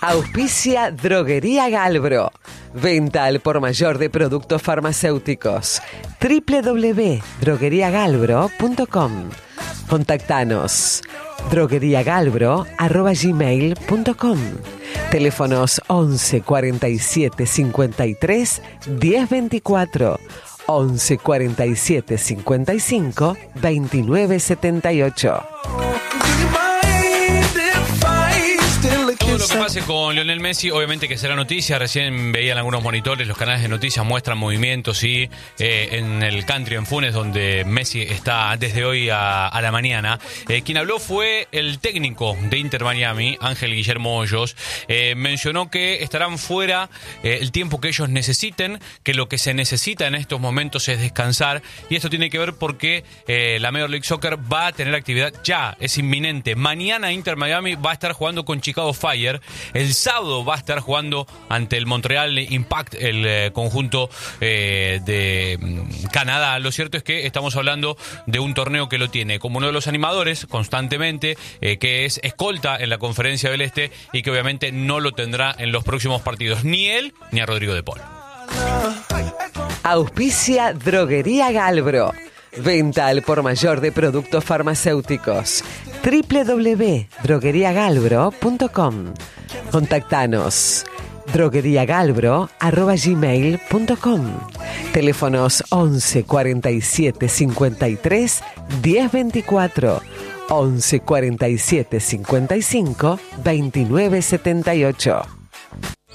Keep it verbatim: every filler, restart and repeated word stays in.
Auspicia Droguería Galbro. Venta al por mayor de productos farmacéuticos. doble u doble u doble u punto droguería galbro punto com. Contactanos. drogueriagalbro arroba gmail punto com. Teléfonos once cuarenta y siete cincuenta y tres diez veinticuatro. once cuarenta y siete cincuenta y cinco veintinueve setenta y ocho. Todo lo que pase con Lionel Messi, obviamente que será noticia. Recién veían algunos monitores, los canales de noticias muestran movimientos y eh, en el country en Funes, donde Messi está desde hoy a, a la mañana. Eh, quien habló fue el técnico de Inter Miami, Ángel Guillermo Hoyos. Eh, mencionó que estarán fuera eh, el tiempo que ellos necesiten, que lo que se necesita en estos momentos es descansar. Y esto tiene que ver porque eh, la Major League Soccer va a tener actividad ya, es inminente. Mañana Inter Miami va a estar jugando con Chicago Fire. El sábado va a estar jugando ante el Montreal Impact, el eh, conjunto eh, de mm, Canadá. Lo cierto es que estamos hablando de un torneo que lo tiene como uno de los animadores constantemente, eh, que es escolta en la Conferencia del Este y que obviamente no lo tendrá en los próximos partidos, ni él ni a Rodrigo de Paul. Auspicia Droguería Galbro. Venta al por mayor de productos farmacéuticos. doble u doble u doble u punto droguería galbro punto com. Contactanos. drogueriagalbro arroba gmail punto com. Teléfonos once cuarenta y siete cincuenta y tres diez veinticuatro. once cuarenta y siete cincuenta y cinco veintinueve setenta y ocho.